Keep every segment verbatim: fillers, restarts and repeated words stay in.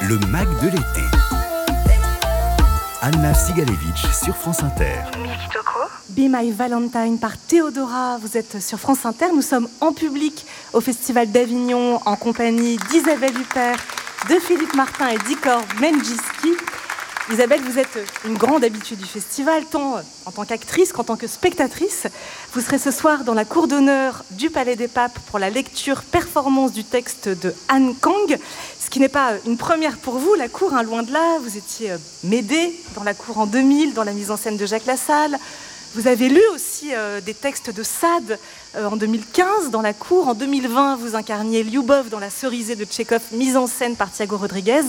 Le Mag de l'été. Anna Sigalevitch sur France Inter. Be My Valentine par Théodora. Vous êtes sur France Inter. Nous sommes en public au Festival d'Avignon en compagnie d'Isabelle Huppert, de Philippe Martin et d'Igor Menjyski. Isabelle, vous êtes une grande habituée du festival, tant en tant qu'actrice qu'en tant que spectatrice. Vous serez ce soir dans la cour d'honneur du Palais des Papes pour la lecture performance du texte de Han Kang, ce qui n'est pas une première pour vous, la cour, hein, loin de là. Vous étiez Médée dans la cour en deux mille, dans la mise en scène de Jacques Lassalle. Vous avez lu aussi euh, des textes de Sade euh, en deux mille quinze dans la cour. En deux mille vingt, vous incarniez Lyubov dans La Cerisée de Tchekhov, mise en scène par Thiago Rodriguez.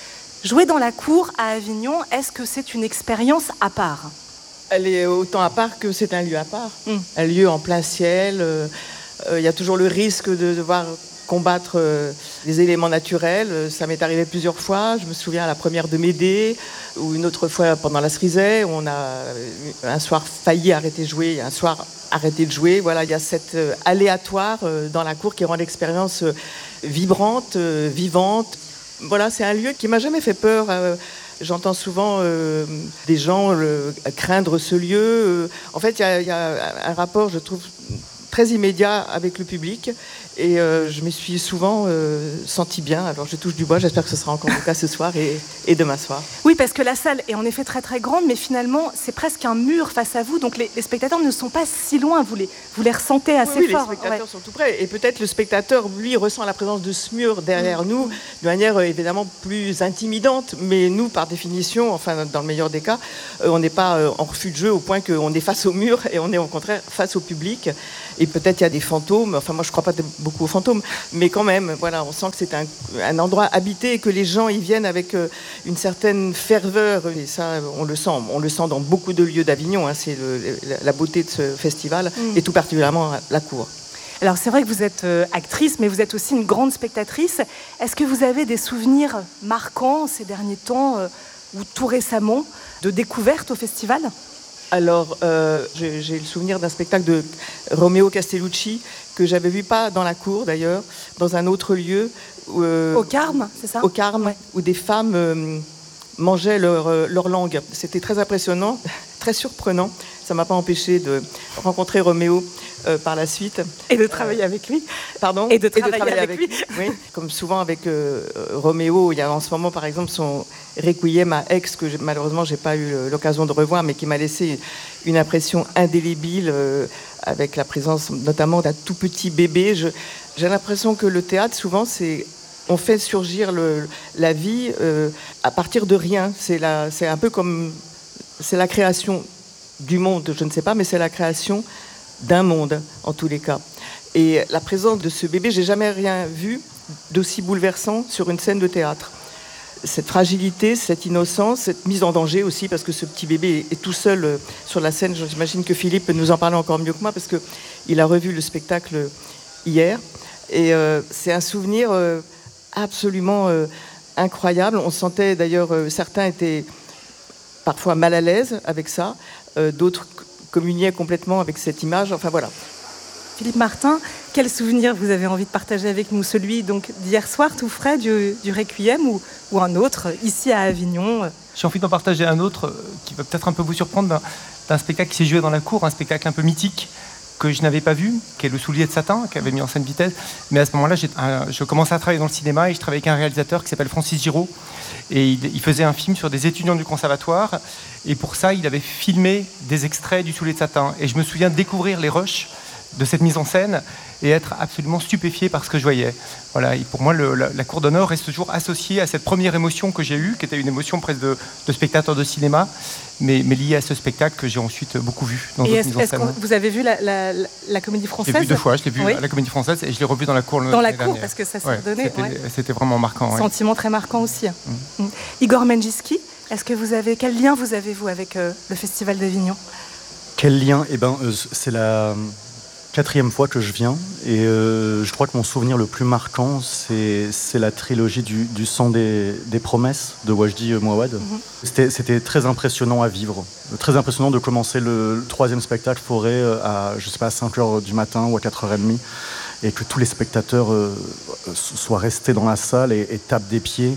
Jouer dans la cour à Avignon, est-ce que c'est une expérience à part ? Elle est autant à part que c'est un lieu à part. Mm. Un lieu en plein ciel. Il euh, euh, y a toujours le risque de devoir combattre euh, les éléments naturels. Ça m'est arrivé plusieurs fois. Je me souviens à la première de Médée, ou une autre fois pendant La Cerisée, où on a un soir failli arrêter de jouer, un soir arrêté de jouer. Voilà, il y a cet euh, aléatoire euh, dans la cour qui rend l'expérience euh, vibrante, euh, vivante. Voilà, c'est un lieu qui m'a jamais fait peur. Euh, j'entends souvent euh, des gens euh, craindre ce lieu. Euh, en fait, il y, y a un rapport, je trouve, très immédiat avec le public. Et euh, je me suis souvent euh, sentie bien. Alors, je touche du bois. J'espère que ce sera encore le cas ce soir et, et demain soir. Oui, parce que la salle est en effet très très grande, mais finalement, c'est presque un mur face à vous. Donc, les, les spectateurs ne sont pas si loin. Vous les, vous les ressentez assez oui, fort. Oui, les spectateurs ouais. sont tout près. Et peut-être le spectateur, lui, ressent la présence de ce mur derrière mmh. nous de manière euh, évidemment plus intimidante. Mais nous, par définition, enfin, dans le meilleur des cas, euh, on n'est pas euh, en refus de jeu au point qu'on est face au mur et on est au contraire face au public. Et peut-être il y a des fantômes. Enfin, moi, je ne crois pas beaucoup aux fantômes. Mais quand même, voilà, on sent que c'est un, un endroit habité et que les gens y viennent avec euh, une certaine ferveur. Et ça, on le sent. On le sent dans beaucoup de lieux d'Avignon. Hein, c'est le, la beauté de ce festival mmh. et tout particulièrement la cour. Alors, c'est vrai que vous êtes euh, actrice, mais vous êtes aussi une grande spectatrice. Est-ce que vous avez des souvenirs marquants ces derniers temps euh, ou tout récemment de découvertes au festival ? Alors, euh, j'ai, j'ai le souvenir d'un spectacle de Romeo Castellucci que j'avais vu, pas dans la cour d'ailleurs, dans un autre lieu. Euh, au Carme, c'est ça ? Au Carme, ouais. Où des femmes euh, mangeaient leur, euh, leur langue. C'était très impressionnant, très surprenant. Ça ne m'a pas empêché de rencontrer Roméo euh, par la suite. Et de travailler euh, avec lui. Pardon ? Et de travailler, et de travailler avec, avec lui. Oui, comme souvent avec euh, Roméo, il y a en ce moment par exemple son Requiem à Aix, que j'ai, malheureusement je n'ai pas eu l'occasion de revoir, mais qui m'a laissé une impression indélébile, euh, avec la présence notamment d'un tout petit bébé. Je, j'ai l'impression que le théâtre, souvent, c'est... on fait surgir le, la vie euh, à partir de rien. C'est, la, c'est un peu comme... c'est la création du monde, je ne sais pas, mais c'est la création d'un monde, en tous les cas. Et la présence de ce bébé, j'ai jamais rien vu d'aussi bouleversant sur une scène de théâtre. Cette fragilité, cette innocence, cette mise en danger aussi, parce que ce petit bébé est tout seul sur la scène. J'imagine que Philippe peut nous en parler encore mieux que moi, parce qu'il a revu le spectacle hier. Et euh, c'est un souvenir euh, absolument euh, incroyable. On sentait d'ailleurs, euh, certains étaient parfois mal à l'aise avec ça, euh, d'autres communiaient complètement avec cette image. Enfin voilà. Philippe Martin, quel souvenir vous avez envie de partager avec nous ? Celui donc d'hier soir, tout frais, du, du Requiem, ou, ou un autre, ici à Avignon ? J'ai envie d'en partager un autre qui va peut-être un peu vous surprendre, d'un, d'un spectacle qui s'est joué dans la cour, un spectacle un peu mythique que je n'avais pas vu, qui est Le Soulier de Satin, qui avait mis en scène Vitesse. Mais à ce moment-là, j'ai, un, je commençais à travailler dans le cinéma et je travaillais avec un réalisateur qui s'appelle Francis Giraud. Et il, il faisait un film sur des étudiants du conservatoire. Et pour ça, il avait filmé des extraits du Soulier de Satin. Et je me souviens de découvrir les rushs de cette mise en scène et être absolument stupéfié par ce que je voyais. Voilà, et pour moi, le, la, la cour d'honneur reste toujours associée à cette première émotion que j'ai eue, qui était une émotion presque de, de spectateur de cinéma, mais, mais liée à ce spectacle que j'ai ensuite beaucoup vu dans et d'autres est-ce, mises en scène. est-ce que vous avez vu la, la, la Comédie Française ? Je l'ai vu deux fois, je l'ai vu oui. à la Comédie Française et je l'ai revu dans la cour. Dans la cour, dernière. parce que ça s'est ouais, redonné. C'était, ouais. c'était vraiment marquant. Ouais. Sentiment très marquant aussi. Mmh. Mmh. Igor Menjyski, est-ce que vous avez, quel lien vous avez-vous avec euh, le Festival d'Avignon ? Quel lien ? Eh ben, euh, c'est la quatrième fois que je viens et euh, je crois que mon souvenir le plus marquant c'est, c'est la trilogie du, du sang des, des promesses de Wajdi Mouawad. Mm-hmm. C'était, c'était très impressionnant à vivre, très impressionnant de commencer le, le troisième spectacle Forêt à, je sais pas, à cinq heures du matin ou à quatre heures trente et que tous les spectateurs euh, soient restés dans la salle et, et tapent des pieds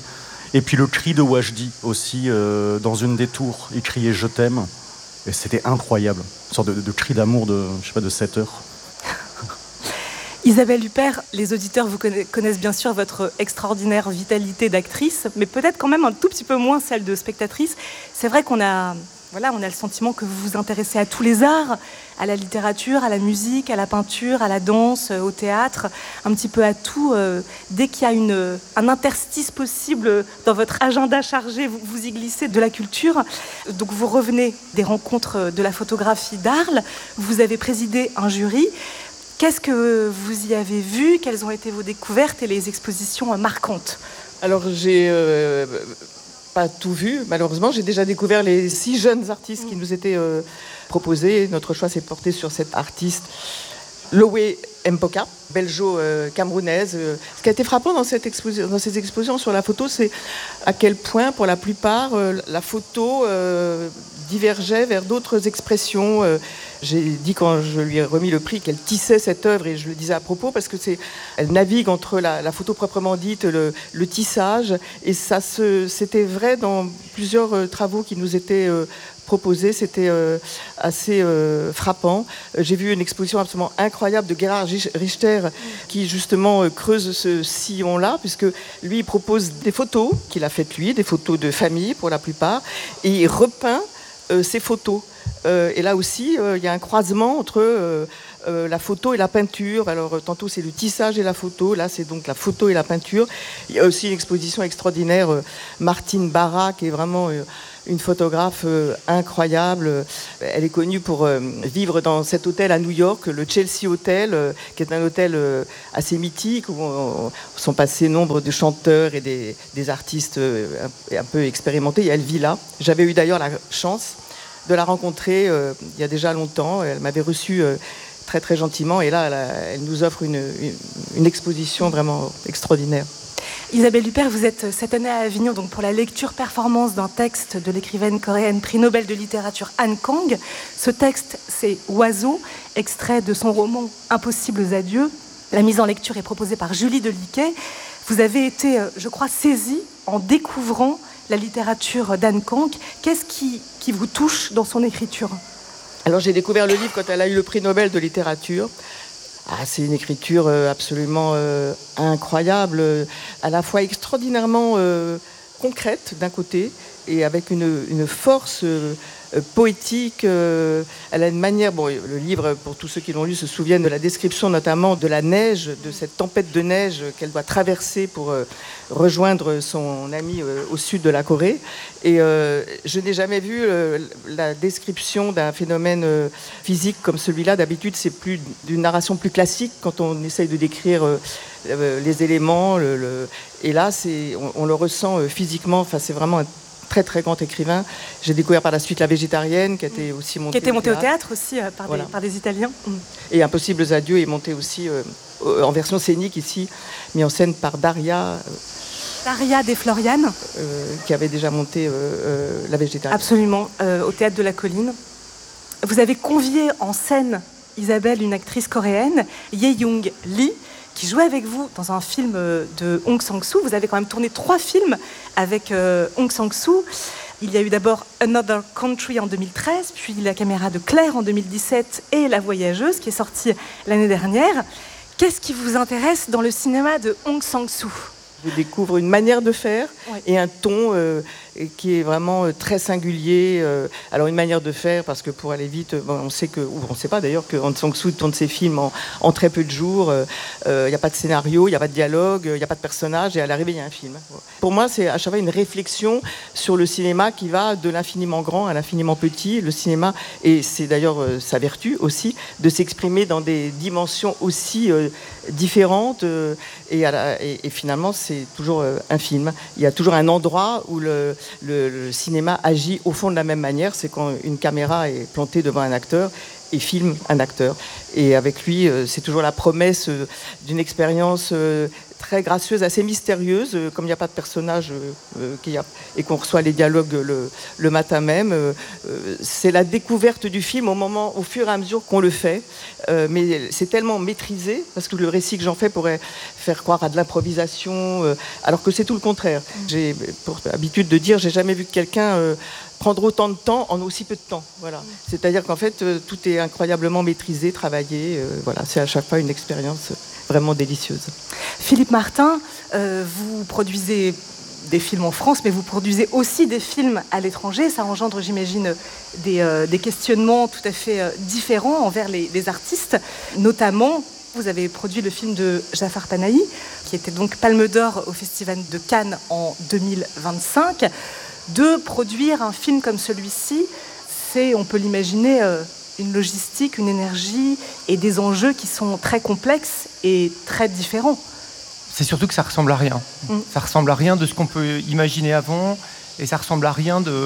Et puis le cri de Wajdi aussi, euh, dans une des tours, il criait « Je t'aime ». Et c'était incroyable, une sorte de, de cri d'amour de, je sais pas, de sept heures. Isabelle Huppert, les auditeurs vous connaissent bien sûr votre extraordinaire vitalité d'actrice, mais peut-être quand même un tout petit peu moins celle de spectatrice. C'est vrai qu'on a, voilà, on a le sentiment que vous vous intéressez à tous les arts, à la littérature, à la musique, à la peinture, à la danse, au théâtre, un petit peu à tout. Euh, dès qu'il y a une, un interstice possible dans votre agenda chargé, vous, vous y glissez de la culture. Donc vous revenez des rencontres de la photographie d'Arles, vous avez présidé un jury. Qu'est-ce que vous y avez vu? Quelles ont été vos découvertes et les expositions marquantes? Alors, j'ai euh, pas tout vu, malheureusement. J'ai déjà découvert les six jeunes artistes qui nous étaient euh, proposés. Notre choix s'est porté sur cette artiste, Loé Mpoka, belgeo-camerounaise. Ce qui a été frappant dans, cette exposi- dans ces expositions sur la photo, c'est à quel point, pour la plupart, euh, la photo euh, divergeait vers d'autres expressions. Euh, j'ai dit quand je lui ai remis le prix qu'elle tissait cette œuvre, et je le disais à propos, parce que c'est, elle navigue entre la, la photo proprement dite, le, le tissage, et ça se, c'était vrai dans plusieurs euh, travaux qui nous étaient euh, proposés. C'était euh, assez euh, frappant. J'ai vu une exposition absolument incroyable de Gerhard Richter qui justement euh, creuse ce sillon-là, puisque lui il propose des photos qu'il a faites lui, des photos de famille pour la plupart, et il repeint euh, ces photos. Euh, et là aussi, euh, il y a un croisement entre euh, euh, la photo et la peinture. Alors, euh, tantôt, c'est le tissage et la photo. Là, c'est donc la photo et la peinture. Il y a aussi une exposition extraordinaire, euh, Martine Barra, qui est vraiment euh, une photographe euh, incroyable. Elle est connue pour euh, vivre dans cet hôtel à New York, le Chelsea Hotel, euh, qui est un hôtel euh, assez mythique, où on, on, sont passés nombre de chanteurs et des, des artistes euh, un, un peu expérimentés. Et elle vit là. J'avais eu d'ailleurs la chance de la rencontrer euh, il y a déjà longtemps. Elle m'avait reçu euh, très très gentiment, et là elle, a, elle nous offre une, une, une exposition vraiment extraordinaire. Isabelle Huppert, vous êtes cette année à Avignon donc pour la lecture-performance d'un texte de l'écrivaine coréenne prix Nobel de littérature Han Kang. Ce texte, c'est Oiseau, extrait de son roman Impossibles adieux. La mise en lecture est proposée par Julie Deliquet. Vous avez été, je crois, saisie en découvrant la littérature d'Han Kang. Qu'est-ce qui, qui vous touche dans son écriture? Alors j'ai découvert le livre quand elle a eu le prix Nobel de littérature. Ah, c'est une écriture absolument euh, incroyable, à la fois extraordinairement euh, concrète d'un côté, et avec une, une force euh, poétique. Euh, elle a une manière, bon, le livre, pour tous ceux qui l'ont lu, se souviennent de la description notamment de la neige, de cette tempête de neige qu'elle doit traverser pour euh, rejoindre son ami euh, au sud de la Corée. Et euh, je n'ai jamais vu euh, la description d'un phénomène euh, physique comme celui-là. D'habitude, c'est plus d'une narration plus classique quand on essaye de décrire euh, euh, les éléments. Le, le... Et là, c'est, on, on le ressent euh, physiquement. Enfin, c'est vraiment un très très grand écrivain. J'ai découvert par la suite La Végétarienne, qui a été aussi montée, qui était montée au théâtre, au théâtre aussi euh, par, voilà. des, par des Italiens. Mmh. Et Impossibles adieux est monté aussi euh, en version scénique ici, mis en scène par Daria. Euh, Daria De Florian, euh, qui avait déjà monté euh, euh, La Végétarienne. Absolument, euh, au Théâtre de la Colline. Vous avez convié en scène, Isabelle, une actrice coréenne, Ye-Young Lee, qui jouait avec vous dans un film de Hong Sang-soo. Vous avez quand même tourné trois films avec euh, Hong Sang-soo. Il y a eu d'abord Another Country en deux mille treize, puis La caméra de Claire en deux mille dix-sept et La Voyageuse, qui est sortie l'année dernière. Qu'est-ce qui vous intéresse dans le cinéma de Hong Sang-soo? Je découvre une manière de faire, ouais, et un ton euh, qui est vraiment euh, très singulier. Euh, alors une manière de faire, parce que pour aller vite, bon, on sait que, ou on ne sait pas d'ailleurs que Hong Sang-soo tourne ses films en, en très peu de jours. Il euh, n'y a pas de scénario, il n'y a pas de dialogue, il n'y a pas de personnage, et à l'arrivée il y a un film. Pour moi, c'est à chaque fois une réflexion sur le cinéma qui va de l'infiniment grand à l'infiniment petit. Le cinéma, et c'est d'ailleurs euh, sa vertu aussi, de s'exprimer dans des dimensions aussi euh, différentes, euh, et, à la, et, et finalement c'est c'est toujours un film. Il y a toujours un endroit où le, le, le cinéma agit au fond de la même manière. C'est quand une caméra est plantée devant un acteur et filme un acteur. Et avec lui, c'est toujours la promesse d'une expérience très gracieuse, assez mystérieuse, euh, comme il n'y a pas de personnage euh, euh, qu'il y a, et qu'on reçoit les dialogues le, le matin même. Euh, euh, c'est la découverte du film au moment, au fur et à mesure qu'on le fait, euh, mais c'est tellement maîtrisé, parce que le récit que j'en fais pourrait faire croire à de l'improvisation, euh, alors que c'est tout le contraire. J'ai pour habitude de dire, j'ai jamais vu quelqu'un euh, prendre autant de temps en aussi peu de temps. Voilà. C'est-à-dire qu'en fait, euh, tout est incroyablement maîtrisé, travaillé. Euh, voilà, c'est à chaque fois une expérience vraiment délicieuse. Philippe Martin, euh, vous produisez des films en France, mais vous produisez aussi des films à l'étranger. Ça engendre, j'imagine, des, euh, des questionnements tout à fait euh, différents envers les, les artistes. Notamment, vous avez produit le film de Jafar Panahi, qui était donc Palme d'Or au Festival de Cannes en deux mille vingt-cinq. De produire un film comme celui-ci, c'est, on peut l'imaginer, euh, une logistique, une énergie et des enjeux qui sont très complexes et très différents. C'est surtout que ça ressemble à rien. Mmh. Ça ressemble à rien de ce qu'on peut imaginer avant, et ça ressemble à rien de,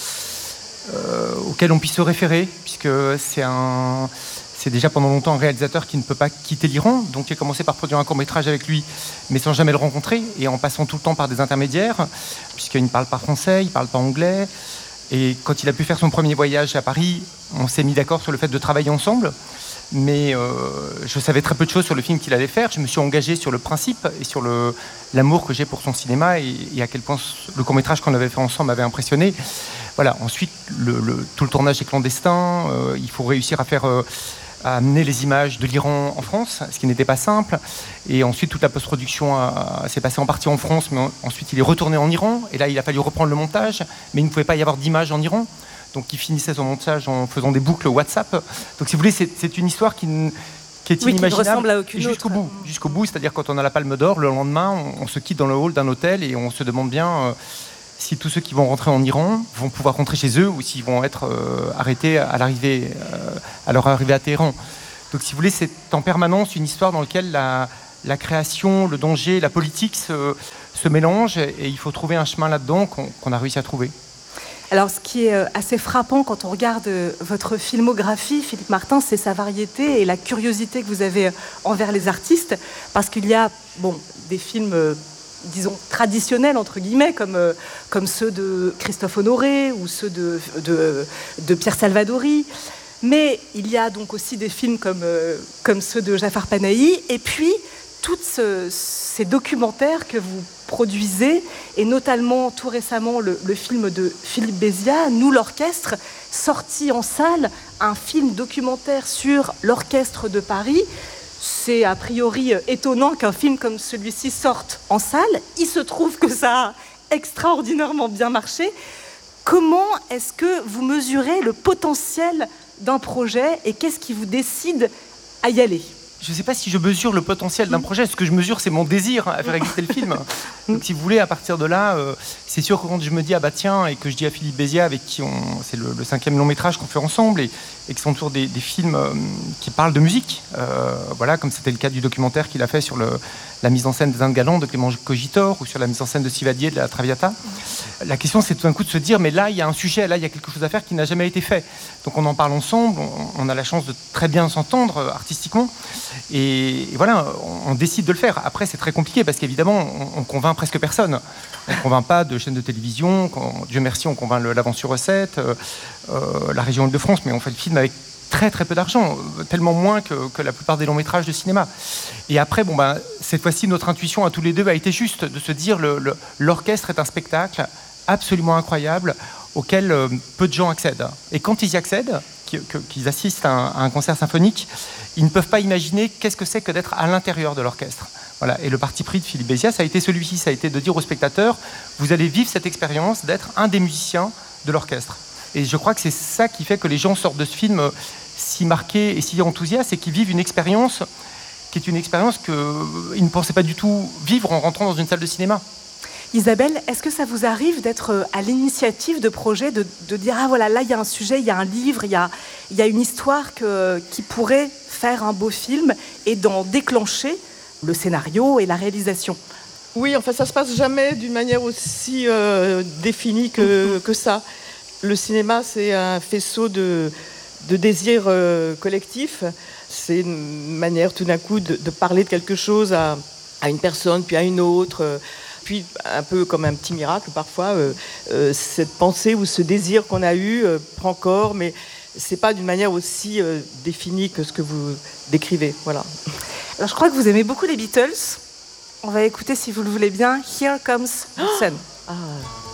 euh, auquel on puisse se référer, puisque c'est un, c'est déjà pendant longtemps un réalisateur qui ne peut pas quitter l'Iran, donc j'ai commencé par produire un court-métrage avec lui, mais sans jamais le rencontrer, et en passant tout le temps par des intermédiaires, puisqu'il ne parle pas français, il ne parle pas anglais. Et quand il a pu faire son premier voyage à Paris, on s'est mis d'accord sur le fait de travailler ensemble. Mais euh, je savais très peu de choses sur le film qu'il allait faire. Je me suis engagé sur le principe et sur le, l'amour que j'ai pour son cinéma, et, et à quel point le court-métrage qu'on avait fait ensemble m'avait impressionné. Voilà. Ensuite, le, le, tout le tournage est clandestin. Euh, il faut réussir à faire... Euh, à amener les images de l'Iran en France, ce qui n'était pas simple. Et ensuite, toute la post-production a, a, s'est passée en partie en France, mais en, ensuite il est retourné en Iran. Et là, il a fallu reprendre le montage, mais il ne pouvait pas y avoir d'images en Iran. Donc, il finissait son montage en faisant des boucles WhatsApp. Donc, si vous voulez, c'est, c'est une histoire qui, qui est oui, inimaginable. Qui ne ressemble à aucune jusqu'au autre. bout, jusqu'au bout. C'est-à-dire, quand on a la Palme d'Or, le lendemain, on, on se quitte dans le hall d'un hôtel et on se demande bien... Euh, si tous ceux qui vont rentrer en Iran vont pouvoir rentrer chez eux, ou s'ils vont être euh, arrêtés à, l'arrivée, euh, à leur arrivée à Téhéran. Donc, si vous voulez, c'est en permanence une histoire dans laquelle la, la création, le danger, la politique se, se mélangent, et il faut trouver un chemin là-dedans qu'on, qu'on a réussi à trouver. Alors, ce qui est assez frappant quand on regarde votre filmographie, Philippe Martin, c'est sa variété et la curiosité que vous avez envers les artistes, parce qu'il y a, bon, des films... disons, traditionnels, entre guillemets, comme, euh, comme ceux de Christophe Honoré ou ceux de, de, de Pierre Salvadori. Mais il y a donc aussi des films comme, euh, comme ceux de Jafar Panahi, et puis tous ce, ces documentaires que vous produisez, et notamment tout récemment le, le film de Philippe Béziat, Nous l'Orchestre, sorti en salle, un film documentaire sur l'Orchestre de Paris. C'est a priori étonnant qu'un film comme celui-ci sorte en salle. Il se trouve que ça a extraordinairement bien marché. Comment est-ce que vous mesurez le potentiel d'un projet et qu'est-ce qui vous décide à y aller ? Je ne sais pas si je mesure le potentiel d'un projet. Ce que je mesure, c'est mon désir à faire exister le film. Donc, si vous voulez, à partir de là, euh, c'est sûr que quand je me dis, ah bah tiens, et que je dis à Philippe Béziat, avec qui on, c'est le, le cinquième long métrage qu'on fait ensemble, et, et qui sont toujours des, des films euh, qui parlent de musique, euh, voilà, comme c'était le cas du documentaire qu'il a fait sur le, la mise en scène des Indes galantes de Clément Cogitor, ou sur la mise en scène de Sivadier de la Traviata. La question, c'est tout d'un coup de se dire, mais là, il y a un sujet, là, il y a quelque chose à faire qui n'a jamais été fait. Donc, on en parle ensemble, on, on a la chance de très bien s'entendre euh, artistiquement. Et, et voilà, on, on décide de le faire. Après, c'est très compliqué parce qu'évidemment, on, on convainc presque personne. On ne convainc pas de chaînes de télévision. Quand, Dieu merci, on convainc le, l'Avance sur recette, euh, euh, la région Île-de-France, mais on fait le film avec très très peu d'argent, tellement moins que, que la plupart des longs métrages de cinéma. Et après, bon, ben, cette fois-ci, notre intuition à tous les deux a été juste de se dire le, le, l'orchestre est un spectacle absolument incroyable auquel euh, peu de gens accèdent. Et quand ils y accèdent, qu'ils assistent à un, à un concert symphonique, ils ne peuvent pas imaginer qu'est-ce que c'est que d'être à l'intérieur de l'orchestre. Voilà. Et le parti pris de Philippe Béziat, ça a été celui-ci, ça a été de dire aux spectateurs, vous allez vivre cette expérience d'être un des musiciens de l'orchestre. Et je crois que c'est ça qui fait que les gens sortent de ce film si marqués et si enthousiastes, et qui vivent une expérience qui est une expérience qu'ils ne pensaient pas du tout vivre en rentrant dans une salle de cinéma. Isabelle, est-ce que ça vous arrive d'être à l'initiative de projets, de, de dire « Ah voilà, là, il y a un sujet, il y a un livre, il y a, il y a une histoire que, qui pourrait faire un beau film » et d'en déclencher le scénario et la réalisation ? Oui, enfin, ça ne se passe jamais d'une manière aussi euh, définie que, que ça. Le cinéma, c'est un faisceau de, de désirs euh, collectifs. C'est une manière, tout d'un coup, de, de parler de quelque chose à... à une personne, puis à une autre, euh, puis un peu comme un petit miracle parfois, euh, euh, cette pensée ou ce désir qu'on a eu euh, prend corps, mais c'est pas d'une manière aussi euh, définie que ce que vous décrivez. Voilà. Alors je crois que vous aimez beaucoup les Beatles. On va écouter, si vous le voulez bien, Here Comes the Sun. Ah.